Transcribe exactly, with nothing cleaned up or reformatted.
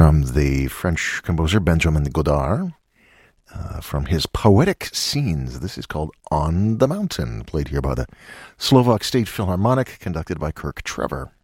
from the French composer Benjamin Godard, uh, from his Poetic Scenes. This is called On the Mountain, played here by the Slovak State Philharmonic, conducted by Kirk Trevor.